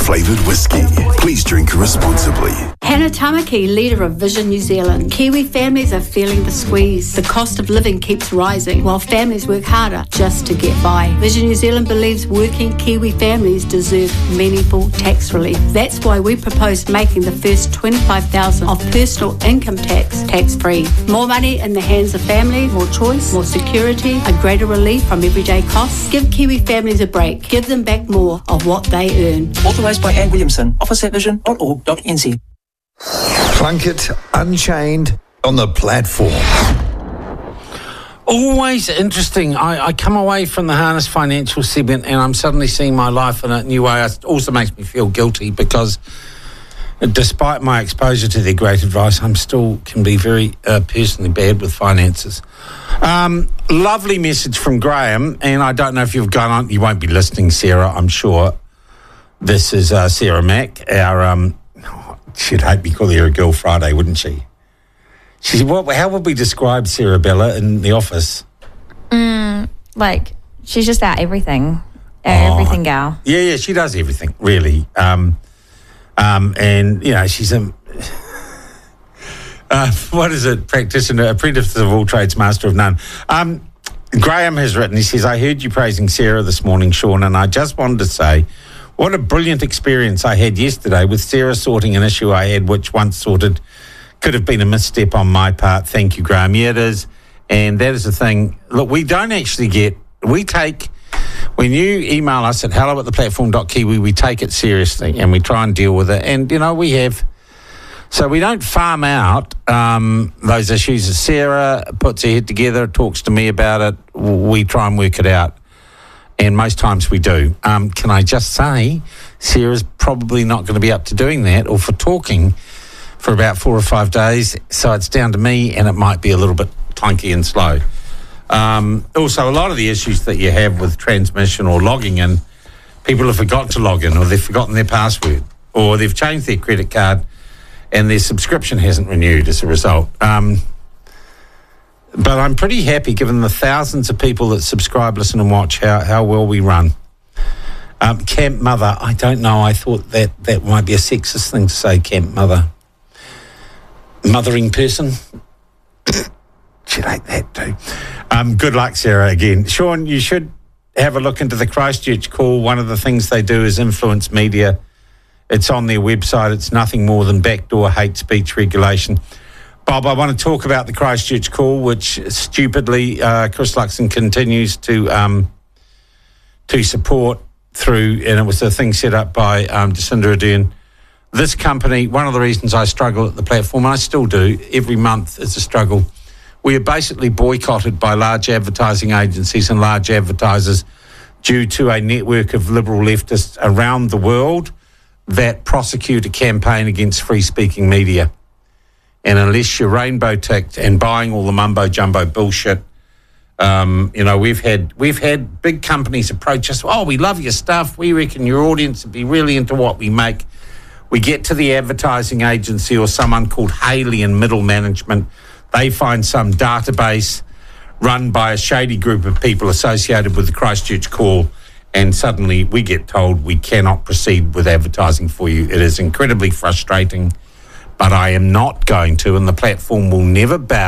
flavoured whiskey. Please drink responsibly. Hannah Tamaki, leader of Vision New Zealand. Kiwi families are feeling the squeeze. The cost of living keeps rising while families work harder just to get by. Vision New Zealand believes working Kiwi families deserve meaningful tax relief. That's why we propose making the first $25,000 of personal income tax-free. More money in the hands of families, more choice, more security, a greater relief from everyday costs. Give Kiwi families a break. Give them back more of what they earn. Authorised by Anne Williamson. Office at vision.org.nz. Plunkett Unchained on the platform. Always interesting. I come away from the Harness Financial segment and I'm suddenly seeing my life in a new way. It also makes me feel guilty because despite my exposure to their great advice, I'm still can be very personally bad with finances. Lovely message from Graham, and I don't know if you've gone on. You won't be listening, Sarah, I'm sure. This is Sarah Mack, our... she'd hope we call her a Girl Friday, wouldn't she? She said, how would we describe Sarah Bella in the office? Like, she's just that everything. Everything gal. Yeah, she does everything, really. And, you know, she's a... what is it? Practitioner, apprentice of all trades, master of none. Graham has written, he says, I heard you praising Sarah this morning, Sean, and I just wanted to say... what a brilliant experience I had yesterday with Sarah sorting an issue I had, which once sorted could have been a misstep on my part. Thank you, Graham. Yeah, it is. And that is the thing. Look, we don't actually when you email us at hello@theplatform.kiwi, we take it seriously and we try and deal with it. And, you know, so we don't farm out those issues. Sarah puts her head together, talks to me about it. We try and work it out. And most times we do. Can I just say, Sarah's probably not going to be up to doing that or for talking for about 4 or 5 days. So it's down to me and it might be a little bit clunky and slow. Also, a lot of the issues that you have with transmission or logging in, people have forgotten to log in or they've forgotten their password or they've changed their credit card and their subscription hasn't renewed as a result. But I'm pretty happy, given the thousands of people that subscribe, listen and watch, how well we run. Camp Mother, I don't know. I thought that might be a sexist thing to say, Camp Mother. Mothering person. She'd hate that too. Good luck, Sarah, again. Sean, you should have a look into the Christchurch call. One of the things they do is influence media. It's on their website. It's nothing more than backdoor hate speech regulation. Bob, I want to talk about the Christchurch call, which stupidly Chris Luxon continues to support through, and it was a thing set up by Jacinda Ardern. This company, one of the reasons I struggle at the platform, and I still do, every month it's a struggle. We are basically boycotted by large advertising agencies and large advertisers due to a network of liberal leftists around the world that prosecute a campaign against free-speaking media. And unless you're rainbow ticked and buying all the mumbo jumbo bullshit, you know, we've had big companies approach us. Oh, we love your stuff. We reckon your audience would be really into what we make. We get to the advertising agency or someone called Haley in middle management. They find some database run by a shady group of people associated with the Christchurch call, and suddenly we get told we cannot proceed with advertising for you. It is incredibly frustrating. But I am not going to, and the platform will never bow